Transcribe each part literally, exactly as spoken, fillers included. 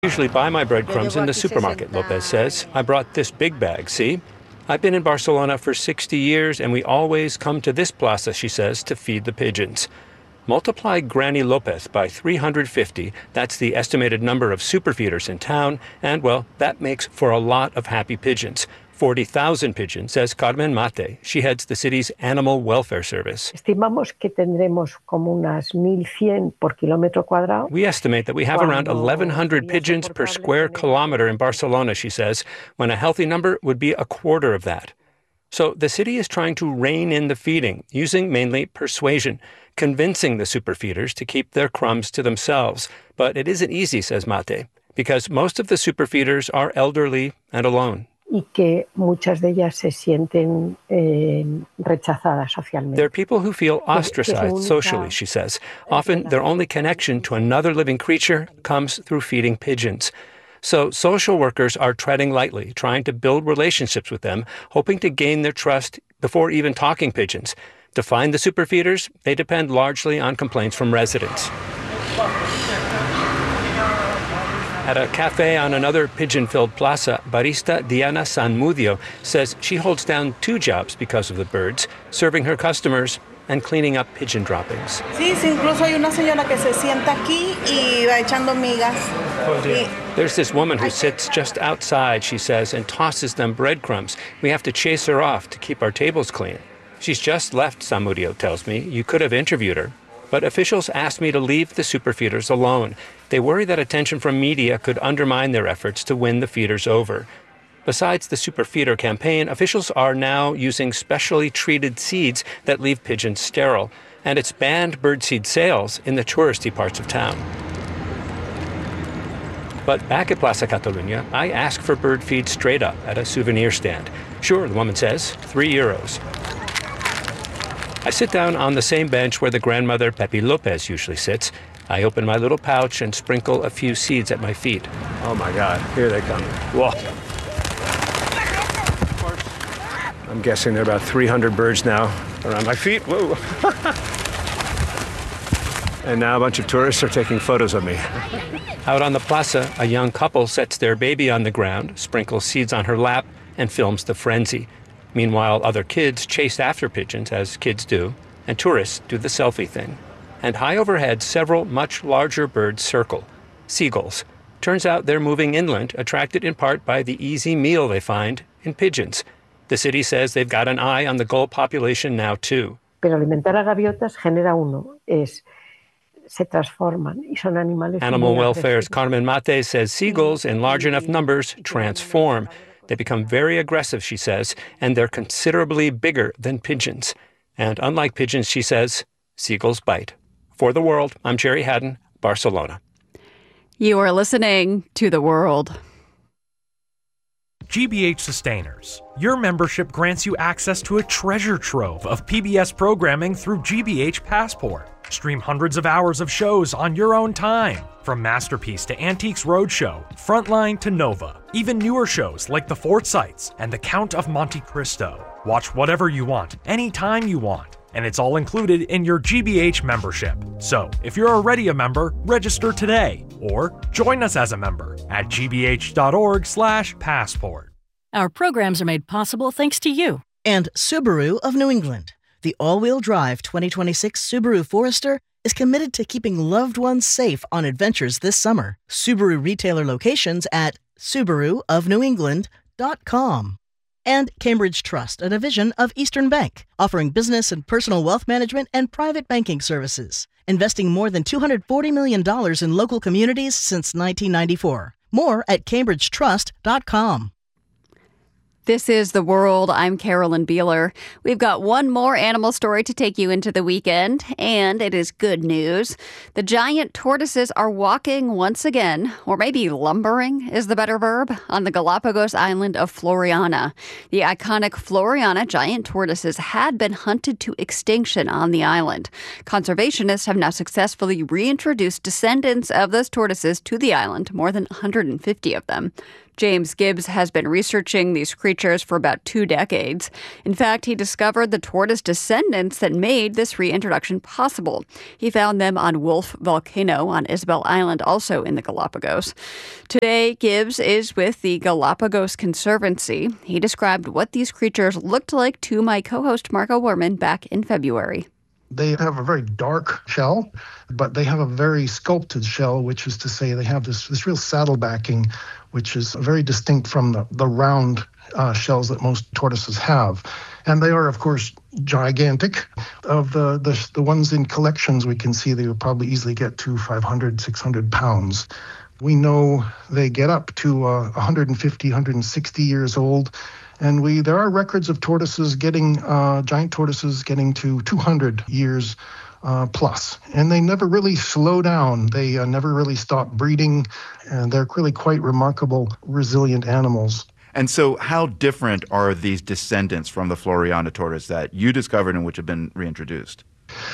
Usually buy my breadcrumbs in the supermarket, Lopez says. I brought this big bag, see? I've been in Barcelona for sixty years, and we always come to this plaza, she says, to feed the pigeons. Multiply Granny Lopez by three hundred fifty, that's the estimated number of superfeeders in town, and, well, that makes for a lot of happy pigeons. forty thousand pigeons, says Carmen Mate. She heads the city's animal welfare service. Estimamos que tendremos como unas mil cien por kilómetro cuadrado. We estimate that we have around eleven hundred pigeons per square kilometer in Barcelona, she says, when a healthy number would be a quarter of that. So the city is trying to rein in the feeding, using mainly persuasion, convincing the superfeeders to keep their crumbs to themselves. But it isn't easy, says Mate, because most of the superfeeders are elderly and alone. Y que muchas de ellas se sienten eh, rechazadas socialmente. There are people who feel ostracized socially, she says. Often their only connection to another living creature comes through feeding pigeons. So social workers are treading lightly, trying to build relationships with them, hoping to gain their trust before even talking pigeons. To find the superfeeders, they depend largely on complaints from residents. At a cafe on another pigeon-filled plaza, barista Diana Sanmudio says she holds down two jobs because of the birds, serving her customers and cleaning up pigeon droppings. Sí, incluso hay una señora que se sienta aquí y va echando migas. There's this woman who sits just outside, she says, and tosses them breadcrumbs. We have to chase her off to keep our tables clean. She's just left, Sanmudio tells me. You could have interviewed her. But officials asked me to leave the superfeeders alone. They worry that attention from media could undermine their efforts to win the feeders over. Besides the superfeeder campaign, officials are now using specially treated seeds that leave pigeons sterile, and it's banned birdseed sales in the touristy parts of town. But back at Plaza Catalunya, I ask for bird feed straight up at a souvenir stand. Sure, the woman says, three euros. I sit down on the same bench where the grandmother Pepe Lopez usually sits. I open my little pouch and sprinkle a few seeds at my feet. Oh my God, here they come. Whoa. I'm guessing there are about three hundred birds now around my feet. Whoa. And now a bunch of tourists are taking photos of me. Out on the plaza, a young couple sets their baby on the ground, sprinkles seeds on her lap, and films the frenzy. Meanwhile, other kids chase after pigeons, as kids do, and tourists do the selfie thing. And high overhead, several much larger birds circle. Seagulls. Turns out they're moving inland, attracted in part by the easy meal they find in pigeons. The city says they've got an eye on the gull population now, too. Pero alimentar a gaviotas genera uno, es, se transforman, y son animales. Animal Welfare's Carmen Mate says seagulls in large enough numbers transform. They become very aggressive, she says, and they're considerably bigger than pigeons. And unlike pigeons, she says, seagulls bite. For The World, I'm Jerry Haddon, Barcelona. You are listening to The World. G B H Sustainers. Your membership grants you access to a treasure trove of P B S programming through G B H Passport. Stream hundreds of hours of shows on your own time. From Masterpiece to Antiques Roadshow, Frontline to Nova. Even newer shows like The Forsytes and The Count of Monte Cristo. Watch whatever you want, anytime you want. And it's all included in your G B H membership. So, if you're already a member, register today. Or join us as a member at gbh.org slash passport. Our programs are made possible thanks to you. And Subaru of New England. The all-wheel drive twenty twenty-six Subaru Forester is committed to keeping loved ones safe on adventures this summer. Subaru retailer locations at subaru of new england dot com. And Cambridge Trust, a division of Eastern Bank, offering business and personal wealth management and private banking services, investing more than two hundred forty million dollars in local communities since nineteen ninety-four. More at cambridge trust dot com. This is The World. I'm Carolyn Beeler. We've got one more animal story to take you into the weekend, and it is good news. The giant tortoises are walking once again, or maybe lumbering is the better verb, on the Galapagos island of Floriana. The iconic Floriana giant tortoises had been hunted to extinction on the island. Conservationists have now successfully reintroduced descendants of those tortoises to the island, more than one hundred fifty of them. James Gibbs has been researching these creatures for about two decades. In fact, he discovered the tortoise descendants that made this reintroduction possible. He found them on Wolf Volcano on Isabel Island, also in the Galapagos. Today, Gibbs is with the Galapagos Conservancy. He described what these creatures looked like to my co-host Marco Werman back in February. They have a very dark shell, but they have a very sculpted shell, which is to say they have this, this real saddle backing, which is very distinct from the, the round uh, shells that most tortoises have. And they are, of course, gigantic. Of the, the, the ones in collections, we can see they will probably easily get to five hundred, six hundred pounds. We know they get up to uh, one hundred fifty, one hundred sixty years old. And we there are records of tortoises getting, uh, giant tortoises getting to two hundred years uh, plus. And they never really slow down. They uh, never really stop breeding. And they're really quite remarkable, resilient animals. And so how different are these descendants from the Floreana tortoise that you discovered and which have been reintroduced?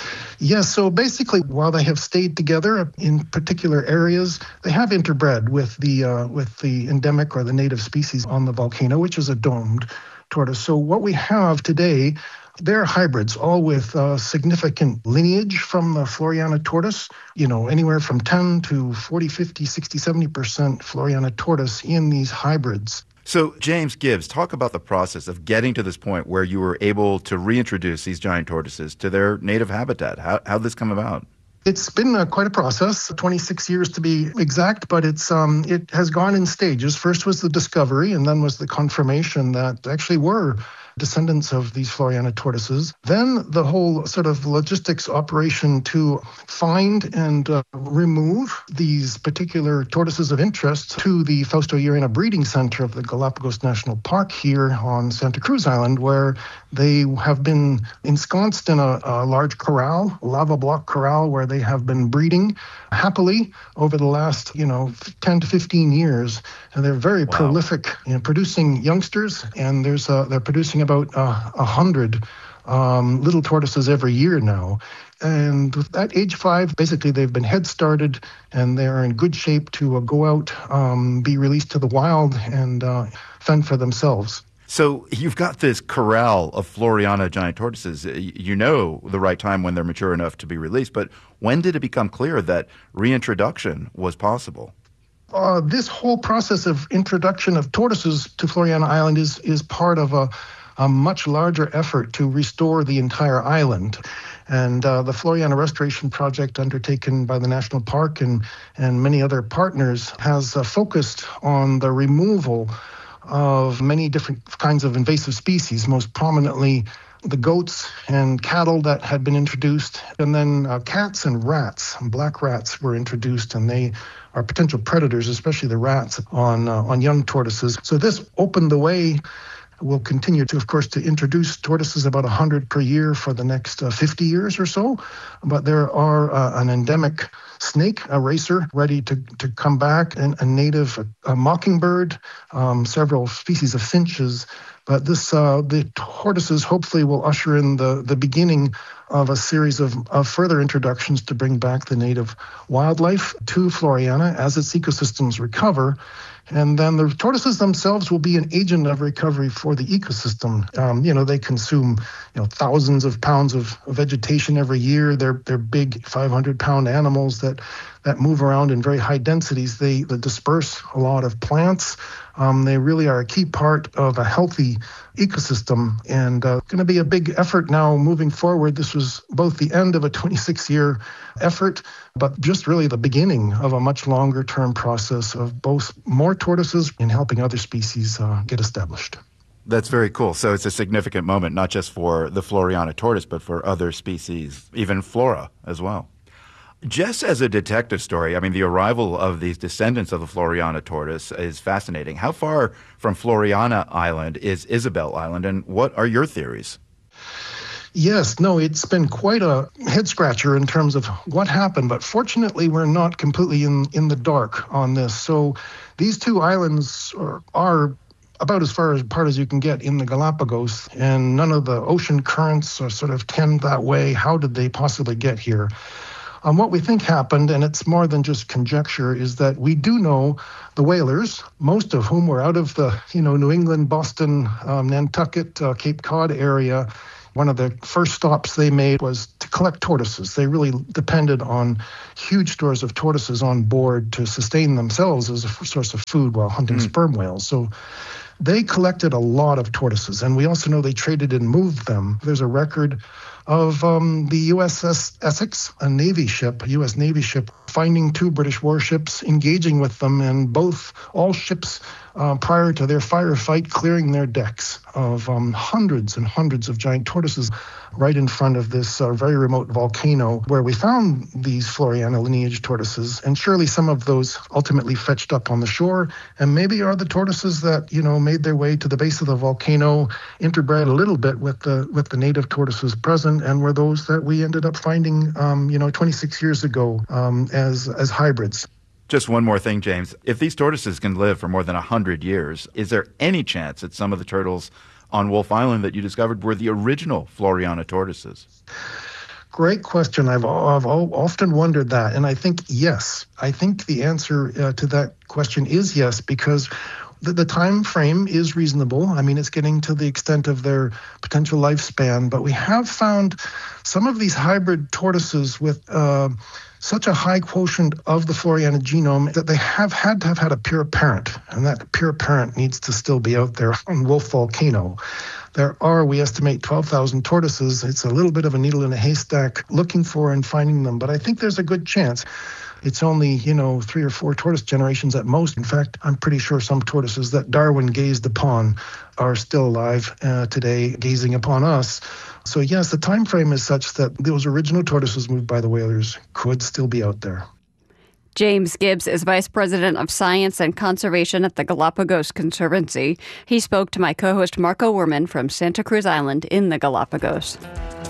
Yes, so basically, while they have stayed together in particular areas, they have interbred with the uh, with the endemic or the native species on the volcano, which is a domed tortoise. So what we have today, they're hybrids, all with uh, significant lineage from the Floreana tortoise, you know, anywhere from ten to forty, fifty, sixty, seventy percent Floreana tortoise in these hybrids. So, James Gibbs, talk about the process of getting to this point where you were able to reintroduce these giant tortoises to their native habitat. How how did this come about? It's been uh, quite a process, twenty-six years to be exact, but it's um, it has gone in stages. First was the discovery, and then was the confirmation that actually were descendants of these Floreana tortoises. Then the whole sort of logistics operation to find and uh, remove these particular tortoises of interest to the Fausto Llerena Breeding Center of the Galapagos National Park here on Santa Cruz Island, where they have been ensconced in a, a large corral, a lava block corral, where they have been breeding happily over the last, you know, ten to fifteen years. And they're very wow. prolific in producing youngsters, and there's a, they're producing about a uh, hundred um, little tortoises every year now. And at age five, basically they've been head started, and they're in good shape to uh, go out, um, be released to the wild, and uh, fend for themselves. So you've got this corral of Floreana giant tortoises. You know the right time when they're mature enough to be released, but when did it become clear that reintroduction was possible? Uh, this whole process of introduction of tortoises to Floreana Island is is part of a, a much larger effort to restore the entire island. And uh, the Floreana Restoration Project, undertaken by the National Park and, and many other partners, has uh, focused on the removal of many different kinds of invasive species, most prominently the goats and cattle that had been introduced, and then uh, cats and rats, black rats were introduced, and they are potential predators, especially the rats, on uh, on young tortoises. So this opened the way. We'll continue to, of course, to introduce tortoises, about one hundred per year for the next uh, fifty years or so. But there are uh, an endemic snake, a racer, ready to, to come back, and a native a, a mockingbird, um, several species of finches. But this, uh, the tortoises hopefully will usher in the, the beginning of a series of, of further introductions to bring back the native wildlife to Floreana as its ecosystems recover. And then the tortoises themselves will be an agent of recovery for the ecosystem. Um, you know, they consume, you know, thousands of pounds of vegetation every year. They're they're big five hundred pound animals that that move around in very high densities. They, they disperse a lot of plants. Um, they really are a key part of a healthy ecosystem, and uh, going to be a big effort now moving forward. This was both the end of a twenty-six year effort, but just really the beginning of a much longer term process of both more tortoises and helping other species uh, get established. That's very cool. So it's a significant moment, not just for the Floreana tortoise, but for other species, even flora as well. Just as a detective story, I mean, the arrival of these descendants of the Floreana tortoise is fascinating. How far from Floreana Island is Isabel Island, and what are your theories? Yes, no, it's been quite a head-scratcher in terms of what happened, but fortunately we're not completely in, in the dark on this. So these two islands are, are about as far apart as you can get in the Galapagos, and none of the ocean currents are sort of tend that way. How did they possibly get here? Um, what we think happened, and it's more than just conjecture, is that we do know the whalers, most of whom were out of the, you know, New England, Boston, um, Nantucket, uh, Cape Cod area. One of the first stops they made was to collect tortoises. They really depended on huge stores of tortoises on board to sustain themselves as a f- source of food while hunting mm. sperm whales. So they collected a lot of tortoises, and we also know they traded and moved them. There's a record of um, the U S S Essex, a Navy ship, a U S Navy ship, finding two British warships, engaging with them, and both, all ships uh, prior to their firefight, clearing their decks of um, hundreds and hundreds of giant tortoises right in front of this uh, very remote volcano where we found these Floriana lineage tortoises. And surely some of those ultimately fetched up on the shore, and maybe are the tortoises that, you know, made their way to the base of the volcano, interbred a little bit with the with the native tortoises present, and were those that we ended up finding, um, you know, twenty-six years ago um, as as hybrids. Just one more thing, James. If these tortoises can live for more than one hundred years, is there any chance that some of the turtles on Wolf Island that you discovered were the original Floriana tortoises? Great question. I've, I've often wondered that, and I think yes. I think the answer uh, to that question is yes, because the, the time frame is reasonable. I mean, it's getting to the extent of their potential lifespan, but we have found some of these hybrid tortoises with uh, such a high quotient of the Floriana genome that they have had to have had a pure parent, and that pure parent needs to still be out there on Wolf Volcano. There are, we estimate, twelve thousand tortoises. It's a little bit of a needle in a haystack looking for and finding them, but I think there's a good chance. It's only, you know, three or four tortoise generations at most. In fact, I'm pretty sure some tortoises that Darwin gazed upon are still alive uh, today, gazing upon us. So yes, the time frame is such that those original tortoises moved by the whalers could still be out there. James Gibbs is Vice President of Science and Conservation at the Galapagos Conservancy. He spoke to my co-host Marco Werman from Santa Cruz Island in the Galapagos.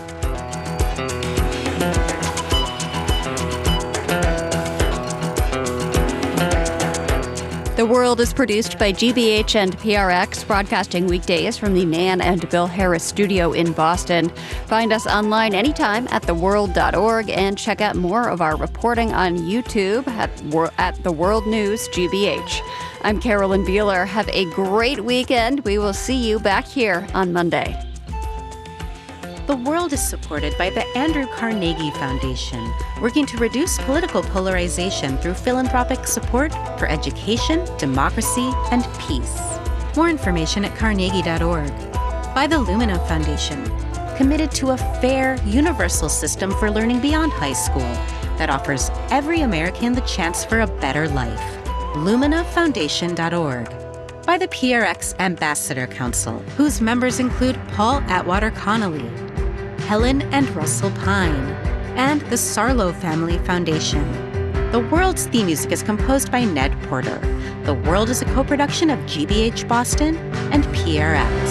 The World is produced by G B H and P R X, broadcasting weekdays from the Nan and Bill Harris studio in Boston. Find us online anytime at the world dot org and check out more of our reporting on YouTube at, at The World News G B H. I'm Carolyn Beeler. Have a great weekend. We will see you back here on Monday. The World is supported by the Andrew Carnegie Foundation, working to reduce political polarization through philanthropic support for education, democracy, and peace. More information at carnegie dot org. By the Lumina Foundation, committed to a fair, universal system for learning beyond high school that offers every American the chance for a better life. lumina foundation dot org. By the P R X Ambassador Council, whose members include Paul Atwater Connolly, Helen and Russell Pine, and the Sarlo Family Foundation. The World's theme music is composed by Ned Porter. The World is a co-production of G B H Boston and P R X.